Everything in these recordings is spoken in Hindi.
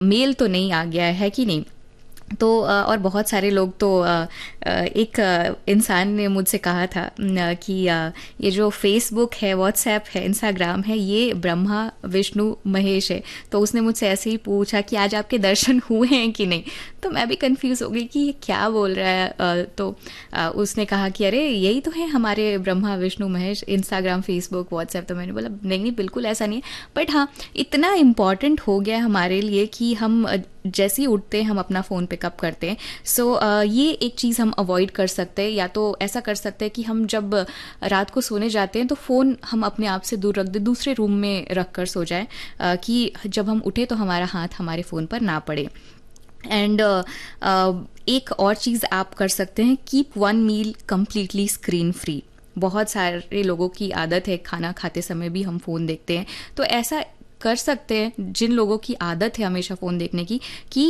मेल तो नहीं आ गया है कि नहीं। तो और बहुत सारे लोग तो एक इंसान ने मुझसे कहा था कि ये जो फेसबुक है, व्हाट्सएप है, इंस्टाग्राम है, ये ब्रह्मा विष्णु महेश है। तो उसने मुझसे ऐसे ही पूछा कि आज आपके दर्शन हुए हैं कि नहीं। तो मैं भी कंफ्यूज हो गई कि ये क्या बोल रहा है। तो उसने कहा कि अरे यही तो है हमारे Brahma Vishnu Mahesh, Instagram Facebook WhatsApp. तो मैंने बोला नहीं नहीं, बिल्कुल ऐसा नहीं है, बट हाँ इतना इम्पॉर्टेंट हो गया है हमारे लिए कि हम जैसे ही उठते हैं हम अपना फ़ोन पिकअप करते हैं। सो ये एक चीज़ हम अवॉइड कर सकते हैं, या तो ऐसा कर सकते हैं कि हम जब रात को सोने जाते हैं तो फ़ोन हम अपने आप से दूर रख दें, दूसरे रूम में रख कर सो जाएं, कि जब हम उठे तो हमारा हाथ हमारे फ़ोन पर ना पड़े। एंड एक और चीज़ आप कर सकते हैं, keep one meal completely screen free. बहुत सारे लोगों की आदत है खाना खाते समय भी हम फ़ोन देखते हैं। तो ऐसा कर सकते हैं जिन लोगों की आदत है हमेशा फ़ोन देखने की, कि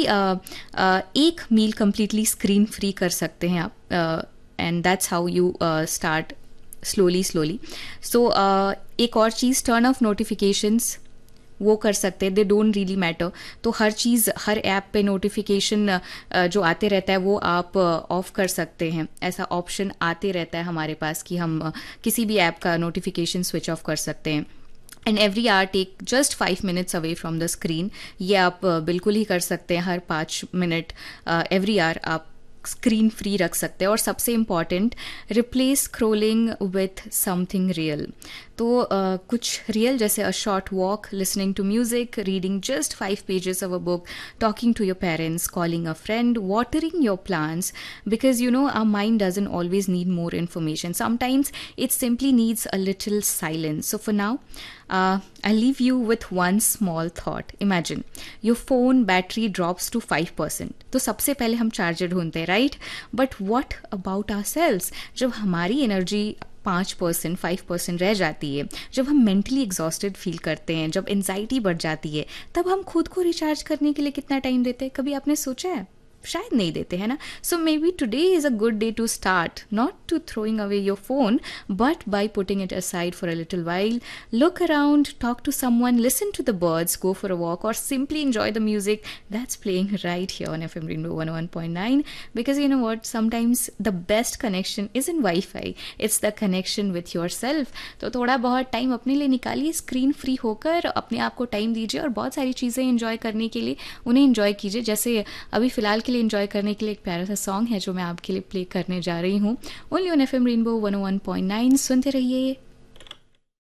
एक मील कम्प्लीटली स्क्रीन फ्री कर सकते हैं आप। And that's how you start slowly slowly. सो एक और चीज़, टर्न ऑफ नोटिफिकेशंस, वो कर सकते हैं, दे डोंट रियली मैटर। तो हर चीज़, हर ऐप पे नोटिफिकेशन जो आते रहता है वो आप ऑफ कर सकते हैं। ऐसा ऑप्शन आते रहता है हमारे पास कि हम किसी भी ऐप का नोटिफिकेशन स्विच ऑफ कर सकते हैं। And every hour take just 5 minutes away from the screen. ये आप बिल्कुल ही कर सकते हैं, हर 5 मिनट एवरी आवर आप स्क्रीन फ्री रख सकते हैं। और सबसे important, replace scrolling with something real. तो कुछ रियल, जैसे a short walk, listening to music, reading just 5 pages of a book, talking to your parents, calling a friend, watering your plants, because you know our mind doesn't always need more information. Sometimes it simply needs a little silence. So for now, I'll leave you with one small thought. Imagine your phone battery drops to 5%. तो सबसे पहले हम चार्जर ढूंढते हैं, right? But what about our sales? जब हमारी एनर्जी 5%, 5% रह जाती है, जब हम मेंटली एग्जॉस्टेड फील करते हैं, जब एनजाइटी बढ़ जाती है, तब हम खुद को रिचार्ज करने के लिए कितना टाइम देते हैं? कभी आपने सोचा है? शायद नहीं देते हैं ना। सो may be today is a good day to start, not to throwing away your phone, but by putting it aside for a little while, look around, talk to someone, listen to the birds, go for a walk, or simply enjoy the music that's playing right here on FM Rainbow 101.9. Because you know what, sometimes the best connection isn't Wi-Fi, it's the connection with yourself. तो थोड़ा बहुत टाइम अपने लिए निकालिए, स्क्रीन फ्री होकर अपने आप को टाइम दीजिए, और बहुत सारी चीज़ें एंजॉय करने के लिए उन्हें एंजॉय कीजिए। जैसे अभी फ़िलहाल के लिए एंजॉय करने के लिए एक प्यारा सा सॉन्ग है जो मैं आपके लिए प्ले करने जा रही हूँ, ओनली ऑन FM Rainbow 101.9। सुनते रहिए,